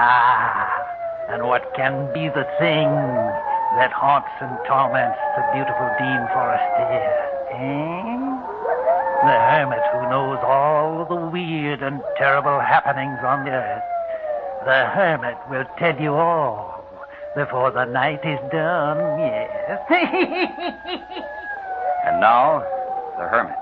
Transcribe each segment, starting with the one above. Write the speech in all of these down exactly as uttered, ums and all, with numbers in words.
Ah, and what can be the thing that haunts and torments the beautiful Dean Forestier? Eh? The hermit who knows all the weird and terrible happenings on the earth. The hermit will tell you all before the night is done, yes. And now, the hermit.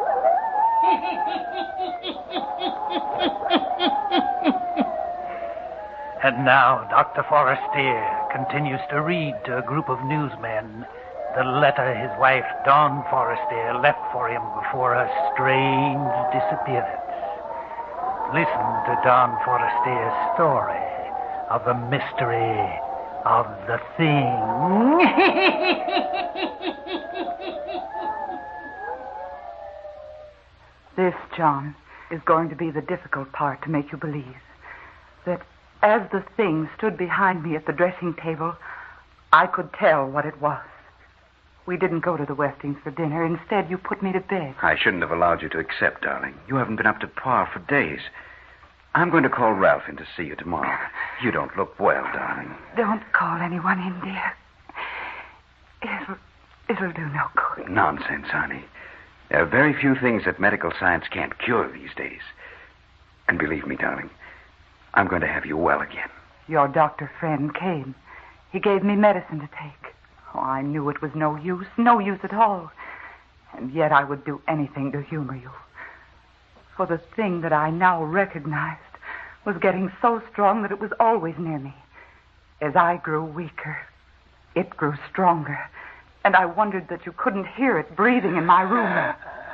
And now, Doctor Forestier continues to read to a group of newsmen the letter his wife, Dawn Forestier, left for him before her strange disappearance. Listen to Dawn Forestier's story of the mystery of the thing. This, John, is going to be the difficult part to make you believe. That as the thing stood behind me at the dressing table, I could tell what it was. We didn't go to the Westings for dinner. Instead, you put me to bed. I shouldn't have allowed you to accept, darling. You haven't been up to par for days. I'm going to call Ralph in to see you tomorrow. You don't look well, darling. Don't call anyone in, dear. It'll, it'll do no good. Nonsense, honey. There are very few things that medical science can't cure these days. And believe me, darling, I'm going to have you well again. Your doctor friend came. He gave me medicine to take. Oh, I knew it was no use, no use at all. And yet I would do anything to humor you. For the thing that I now recognized was getting so strong that it was always near me. As I grew weaker, it grew stronger. And I wondered that you couldn't hear it breathing in my room.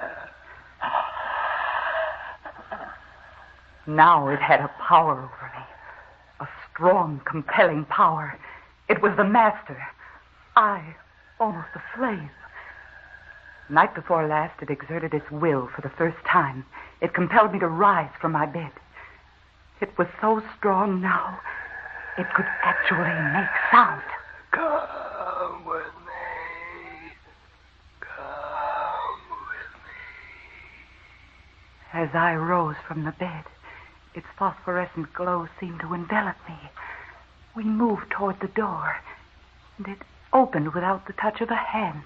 Now it had a power over me. A strong, compelling power. It was the master. I, almost a slave. Night before last, it exerted its will for the first time. It compelled me to rise from my bed. It was so strong now, it could actually make sound. Come with me. Come with me. As I rose from the bed, its phosphorescent glow seemed to envelop me. We moved toward the door, and it opened without the touch of a hand.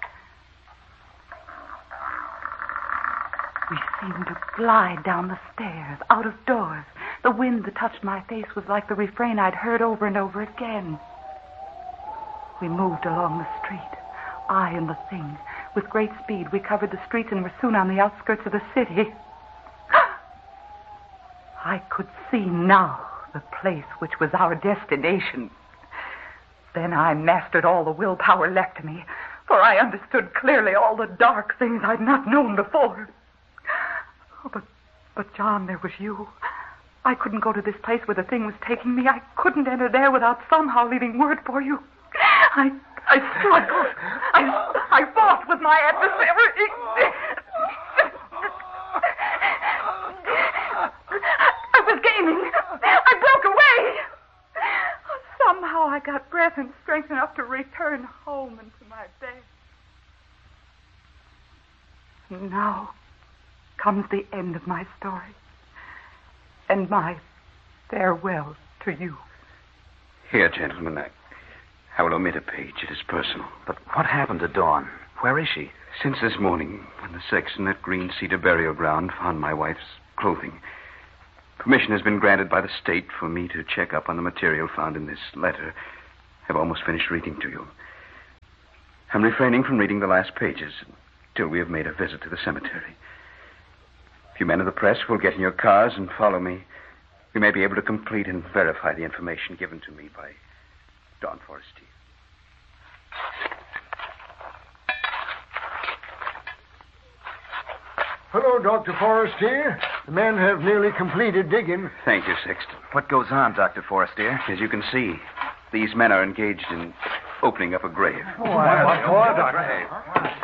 We seemed to glide down the stairs, out of doors. The wind that touched my face was like the refrain I'd heard over and over again. We moved along the street, I and the thing. With great speed, we covered the streets and were soon on the outskirts of the city. I could see now the place which was our destination. Then I mastered all the willpower left to me, for I understood clearly all the dark things I'd not known before. Oh, but, but, John, there was you. I couldn't go to this place where the thing was taking me. I couldn't enter there without somehow leaving word for you. I, I struggled. I, I fought with my adversary. I was gaining. I broke away. Somehow I got breath and strength enough to return home into my bed. Now comes the end of my story. And my farewell to you. Here, gentlemen, I, I will omit a page. It is personal. But what happened to Dawn? Where is she? Since this morning, when the sexton at Green Cedar Burial Ground found my wife's clothing, permission has been granted by the state for me to check up on the material found in this letter. I've almost finished reading to you. I'm refraining from reading the last pages till we have made a visit to the cemetery. If you men of the press will get in your cars and follow me, we may be able to complete and verify the information given to me by Dawn Forestier. Hello, Doctor Forestier. The men have nearly completed digging. Thank you, Sexton. What goes on, Doctor Forestier? As you can see, these men are engaged in opening up a grave. Oh, I, what for, Doctor?